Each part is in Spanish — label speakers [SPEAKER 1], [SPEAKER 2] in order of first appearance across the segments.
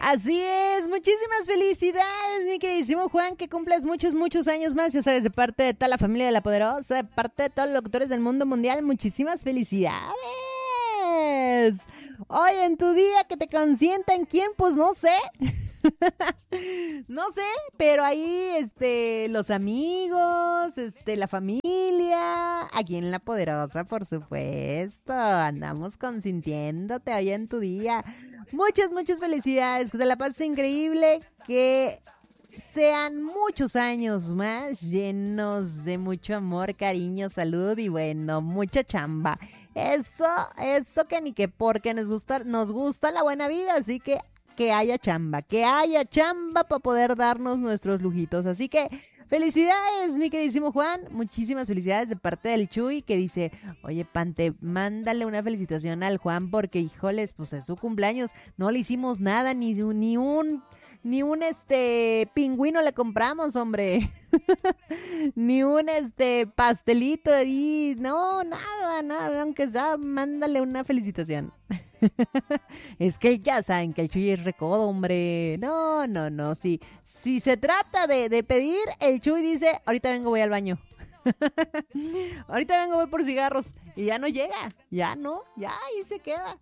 [SPEAKER 1] Así es, muchísimas felicidades, mi queridísimo Juan, que cumples muchos, muchos años más, ya sabes, de parte de toda la familia de La Poderosa, de parte de todos los locutores del mundo mundial, muchísimas felicidades. Hoy en tu día que te consientan, ¿quién? Pues no sé. No sé, pero ahí, los amigos, la familia, aquí en La Poderosa, por supuesto, andamos consintiéndote hoy en tu día. Muchas, muchas felicidades, que te la pases increíble, que sean muchos años más llenos de mucho amor, cariño, salud y bueno, mucha chamba. Eso que ni que porque nos gusta la buena vida, así que haya chamba para poder darnos nuestros lujitos. Así que felicidades, mi queridísimo Juan, muchísimas felicidades de parte del Chuy, que dice, oye, Pante, mándale una felicitación al Juan porque, híjoles, pues es su cumpleaños, no le hicimos nada, ni un pingüino le compramos, hombre. Ni un pastelito y no, nada, aunque sea, mándale una felicitación. Es que ya saben que el Chuy es recodo, hombre. No, si se trata de pedir, el Chuy dice, ahorita vengo, voy al baño. Ahorita vengo, voy por cigarros. Y ya no llega, ya ahí se queda.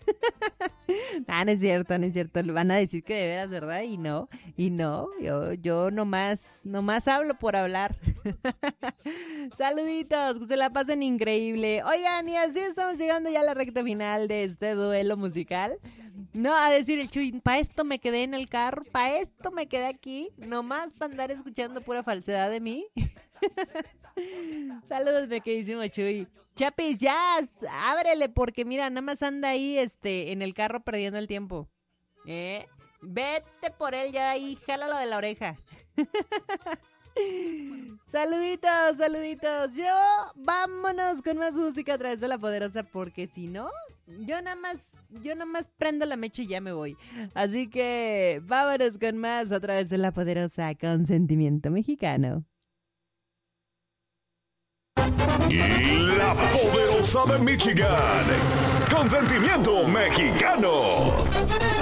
[SPEAKER 1] No es cierto, le van a decir que de veras, ¿verdad? Y no, yo nomás hablo por hablar. Saluditos, que se la pasen increíble. Oigan, y así estamos llegando ya a la recta final de este duelo musical. No, a decir el Chuy, pa' esto me quedé en el carro, pa' esto me quedé aquí, nomás para andar escuchando pura falsedad de mí. Saludos, mi queridísimo Chuy. Chapis, ya, ábrele, porque mira, nada más anda ahí, en el carro perdiendo el tiempo. Vete por él ya ahí, jálalo de la oreja. Saluditos. Vámonos con más música a través de La Poderosa, porque si no, yo nada más prendo la mecha y ya me voy. Así que vámonos con más a través de La Poderosa con Sentimiento Mexicano.
[SPEAKER 2] La Poderosa de Michigan, con Sentimiento Mexicano.